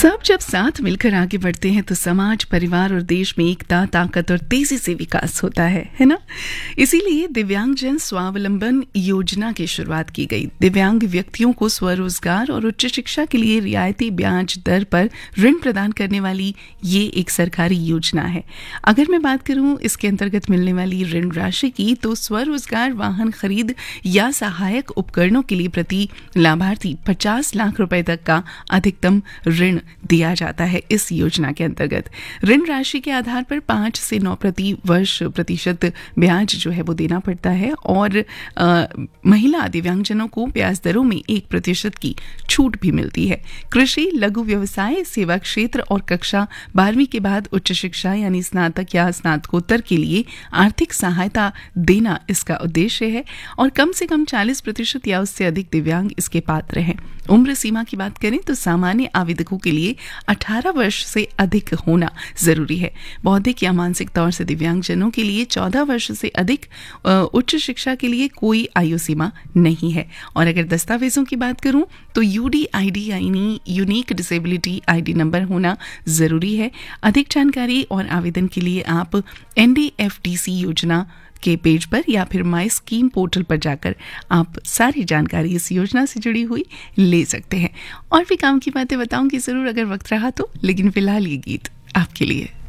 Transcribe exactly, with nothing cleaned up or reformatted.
सब जब साथ मिलकर आगे बढ़ते हैं तो समाज, परिवार और देश में एकता, ताकत और तेजी से विकास होता है है ना। इसीलिए दिव्यांगजन स्वावलंबन योजना की शुरुआत की गई। दिव्यांग व्यक्तियों को स्वरोजगार और उच्च शिक्षा के लिए रियायती ब्याज दर पर ऋण प्रदान करने वाली ये एक सरकारी योजना है। अगर मैं बात करूं इसके अंतर्गत मिलने वाली ऋण राशि की, तो स्वरोजगार, वाहन खरीद या सहायक उपकरणों के लिए प्रति लाभार्थी पचास लाख रुपए तक का अधिकतम ऋण दिया जाता है। इस योजना के अंतर्गत ऋण राशि के आधार पर पाँच से नौ प्रति वर्ष प्रतिशत ब्याज जो है वो देना पड़ता है और आ, महिला दिव्यांगजनों को ब्याज दरों में एक प्रतिशत की छूट भी मिलती है। कृषि, लघु व्यवसाय, सेवा क्षेत्र और कक्षा बारहवीं के बाद उच्च शिक्षा यानी स्नातक या स्नातकोत्तर के लिए आर्थिक सहायता देना इसका उद्देश्य है और कम से कम चालीस प्रतिशत या उससे अधिक दिव्यांग इसके पात्र हैं। उम्र सीमा की बात करें तो सामान्य आवेदकों के लिए अठारह वर्ष से अधिक होना जरूरी है। बौद्धिक या मानसिक तौर से दिव्यांगजनों के लिए चौदह वर्ष से अधिक, उच्च शिक्षा के लिए कोई आयु सीमा नहीं है। और अगर दस्तावेजों की बात करूं तो यूडीआईडी यानी यूनिक डिसेबिलिटी आईडी नंबर होना जरूरी है। अधिक जानकारी और आवेदन के लिए आप एनडीएफडीसी योजना के पेज पर या फिर माई स्कीम पोर्टल पर जाकर आप सारी जानकारी इस योजना से जुड़ी हुई ले सकते हैं। और भी काम की बातें बताऊंगी जरूर अगर वक्त रहा तो, लेकिन फिलहाल ये गीत आपके लिए।